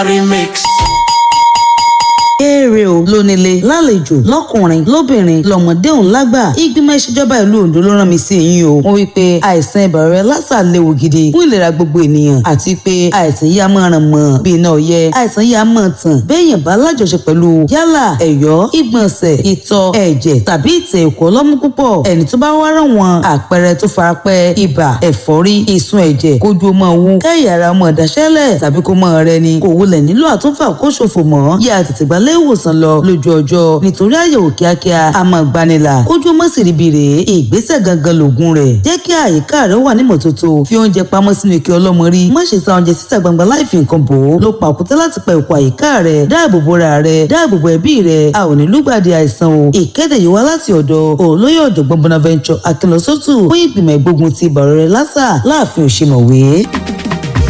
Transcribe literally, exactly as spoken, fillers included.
Remix. Èrè o lónílé lálejò lọ́kùnrin lóbìnrin lọ́mọdé òun lágbà ìgbìmọ̀ ìṣèjọba ìlú Ondo ló rán mi sí yín o. Wọ́n wí pé àìsàn ibà rẹ̀ lásà léwu gidi fún ìlera gbogbo ènìyàn àti pé àìsàn yìí á máa ràn mọ́ bí iná ọyẹ́ àìsàn yìí á máa tàn béèyàn bá lájọṣe pẹ̀lú yálà ẹ̀yọ́ ìgbọ̀nsẹ̀ ìtọ̀ ẹ̀jẹ̀ tàbí ìtẹ̀ ẹ̀kọ́ ọlọ́mú púpọ̀. Ẹni tó bá wá ràn wọ́n àpẹẹrẹ tó farapẹ́ ibà ẹ̀fọ́rí ìsun ẹ̀jẹ̀ kójú ọmọ wú kẹ́yà ara ọmọ ìdáṣẹ́lẹ̀ tàbí kó mọ rẹ ni kò wulẹ̀ nílò àtúnfà kó ṣòfò mọ́ yá tètè gbalẹ̀ ìwòsàn lọ lójú ọjọ́ nítorí àyẹ̀wò kíákíá a máa gbanilà kójú ọmọ sì ríbi rèé ìgbésẹ̀ gangan lògùn rẹ̀. Jẹ́ kí àyíká rẹ̀ wà ní mọ́tótó fi oúnjẹ pamọ́ sínú ike ọlọ́mọ rí má ṣe sa oúnjẹ síta gbangba láì fi nǹkan bò ó ló pa òkúta láti pa ìkọ̀ àyíká rẹ̀ dáàbò bo ra rẹ̀ dáàbò bo ẹbí rẹ̀ a ò ní lùgbàdì àìsàn o. Ìkéde yìí wá láti ọ̀dọ̀ olóyè ọ̀jọ̀gbọ́n Bonaventure Akínlọ́sọ́tù fún ìgbìmọ̀ ìgbógun ti ibà rẹ̀ lásà láàfin Òṣèmọ̀wé.